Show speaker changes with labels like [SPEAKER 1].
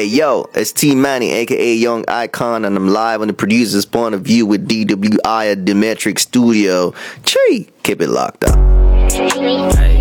[SPEAKER 1] Yo, it's T Manny, aka Young Icon, and I'm live on the producer's point of view with DWI at Demetric Studio. Chee, keep it locked up.